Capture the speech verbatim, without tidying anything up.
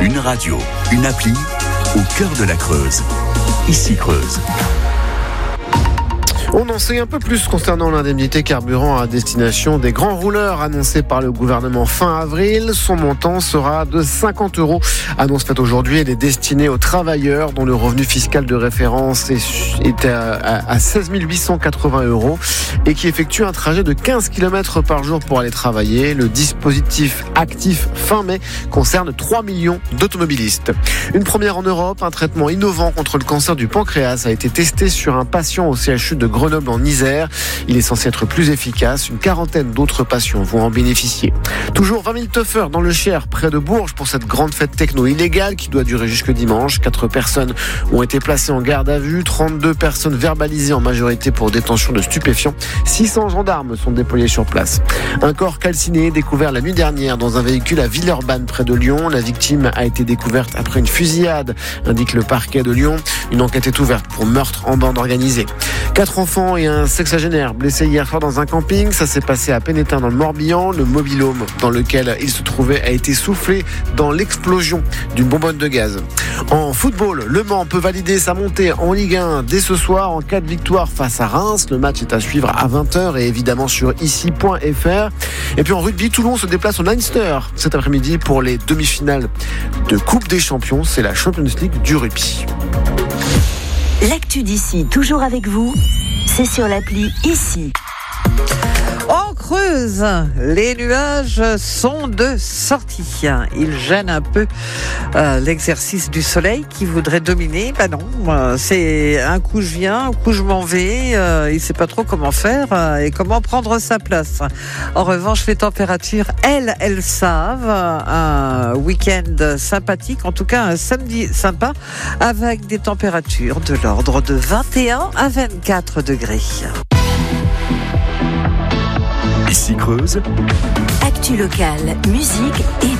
Une radio, une appli, au cœur de la Creuse. Ici Creuse. On en sait un peu plus concernant l'indemnité carburant à destination des grands rouleurs annoncée par le gouvernement fin avril. Son montant sera de cinquante euros. Annonce faite aujourd'hui, elle est destinée aux travailleurs dont le revenu fiscal de référence est à seize mille huit cent quatre-vingts euros et qui effectuent un trajet de quinze kilomètres par jour pour aller travailler. Le dispositif actif fin mai concerne trois millions d'automobilistes. Une première en Europe, un traitement innovant contre le cancer du pancréas a été testé sur un patient au C H U de Grenoble en Isère. Il est censé être plus efficace. Une quarantaine d'autres patients vont en bénéficier. Toujours vingt mille teufeurs dans le Cher, près de Bourges, pour cette grande fête techno illégale qui doit durer jusque dimanche. Quatre personnes ont été placées en garde à vue. trente-deux personnes verbalisées en majorité pour détention de stupéfiants. six cents gendarmes sont déployés sur place. Un corps calciné découvert la nuit dernière dans un véhicule à Villeurbanne, près de Lyon. La victime a été découverte après une fusillade, indique le parquet de Lyon. Une enquête est ouverte pour meurtre en bande organisée. Quatre enfants et un sexagénaire blessés hier soir dans un camping. Ça s'est passé à Pénétin dans le Morbihan. Le mobil-home dans lequel il se trouvait a été soufflé dans l'explosion d'une bonbonne de gaz. En football, Le Mans peut valider sa montée en Ligue un dès ce soir en cas de victoire face à Reims. Le match est à suivre à vingt heures et évidemment sur ici point f r. Et puis en rugby, Toulon se déplace au Leinster cet après-midi pour les demi-finales de Coupe des Champions. C'est la Champions League du rugby. L'actu d'ici, toujours avec vous, c'est sur l'appli Ici. En Creuse, les nuages sont de sortie. Ils gênent un peu euh, l'exercice du soleil qui voudrait dominer. Ben non, euh, c'est un coup je viens, un coup je m'en vais. Euh, il ne sait pas trop comment faire euh, et comment prendre sa place. En revanche, les températures, elles, elles savent. Un week-end sympathique, en tout cas un samedi sympa, avec des températures de l'ordre de vingt et un à vingt-quatre degrés. Ici Creuse. Actu locale, musique et